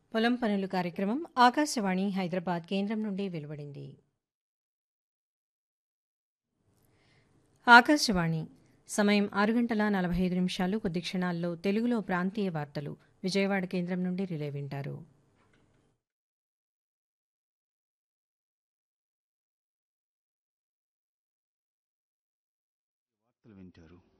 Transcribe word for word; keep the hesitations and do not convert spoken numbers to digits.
పొలం పనులు కార్యక్రమం ఆకాశవాణి హైదరాబాద్ కేంద్రం నుండి వెలువడింది. ఆకాశవాణి సమయం ఆరు గంటల నలభై ఐదు నిమిషాలు కొద్ది క్షణాల్లో తెలుగులో ప్రాంతీయ వార్తలు విజయవాడ కేంద్రం నుండి రిలే వింటారు. వార్తలు వింటారు.